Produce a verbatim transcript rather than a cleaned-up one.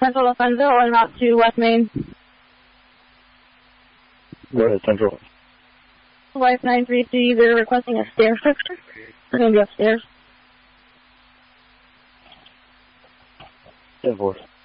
Central Lofenville and route to West Main. Go ahead, Central. Life nine three C, they're requesting a stair fixture. They're going to be upstairs. ten four.